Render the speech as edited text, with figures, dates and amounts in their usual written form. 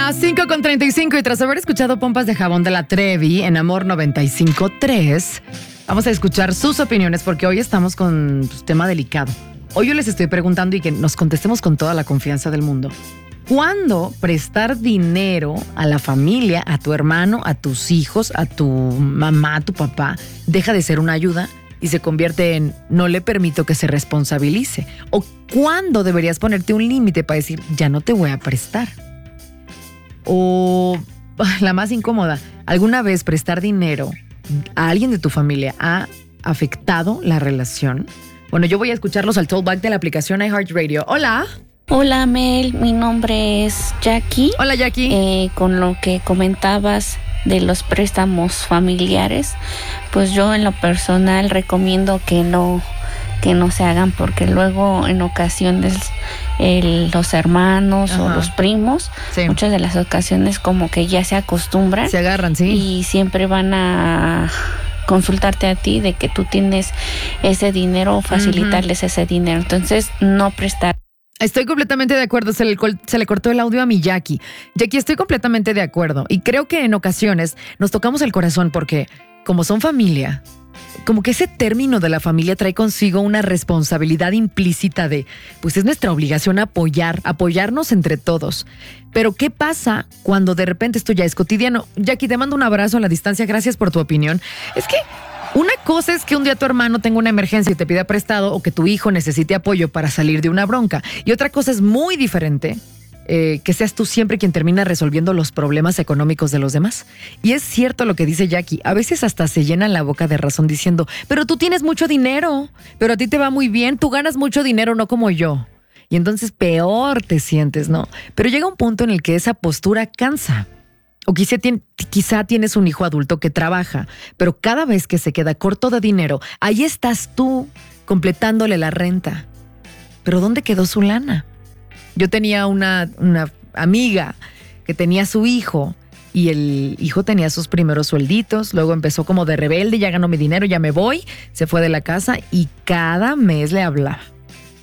Las 5:35 y tras haber escuchado Pompas de Jabón de la Trevi en Amor 95.3, vamos a escuchar sus opiniones porque hoy estamos con un tema delicado. Hoy yo les estoy preguntando y que nos contestemos con toda la confianza del mundo. ¿Cuándo prestar dinero a la familia, a tu hermano, a tus hijos, a tu mamá, a tu papá, deja de ser una ayuda y se convierte en no le permito que se responsabilice? ¿O cuándo deberías ponerte un límite para decir ya no te voy a prestar? O la más incómoda, ¿alguna vez prestar dinero a alguien de tu familia ha afectado la relación? Bueno, yo voy a escucharlos al Talkback de la aplicación iHeartRadio. Hola. Hola Mel, mi nombre es Jackie. Hola Jackie. Con lo que comentabas de los préstamos familiares, pues yo en lo personal recomiendo que no se hagan porque luego en ocasiones los hermanos o los primos, sí, muchas de las ocasiones como que ya se acostumbran. Se agarran, sí. Y siempre van a consultarte a ti de que tú tienes ese dinero o facilitarles ese dinero. Entonces, no prestar. Estoy completamente de acuerdo. Se le cortó el audio a mi Jackie. Jackie, estoy completamente de acuerdo. Y creo que en ocasiones nos tocamos el corazón porque, como son familia, como que ese término de la familia trae consigo una responsabilidad implícita de, pues es nuestra obligación apoyarnos entre todos. Pero ¿qué pasa cuando de repente esto ya es cotidiano? Jackie, te mando un abrazo a la distancia. Gracias por tu opinión. Es que una cosa es que un día tu hermano tenga una emergencia y te pida prestado o que tu hijo necesite apoyo para salir de una bronca. Y otra cosa es muy diferente, que seas tú siempre quien termina resolviendo los problemas económicos de los demás. Y es cierto lo que dice Jackie, a veces hasta se llenan la boca de razón diciendo, pero tú tienes mucho dinero, pero a ti te va muy bien, tú ganas mucho dinero, no como yo. Y entonces peor te sientes, ¿no? Pero llega un punto en el que esa postura cansa. O quizá tienes un hijo adulto que trabaja, pero cada vez que se queda corto de dinero, ahí estás tú completándole la renta. ¿Pero dónde quedó su lana? Yo tenía una amiga que tenía su hijo y el hijo tenía sus primeros suelditos, luego empezó como de rebelde, ya ganó mi dinero, ya me voy, se fue de la casa y cada mes le hablaba.